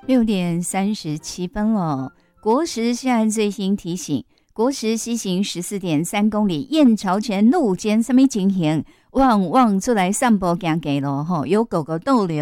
6:37了。国时现在最新提醒，国时西行14.3公里，燕巢泉路肩什么情形？旺旺出来散步行街咯，有狗狗逗留。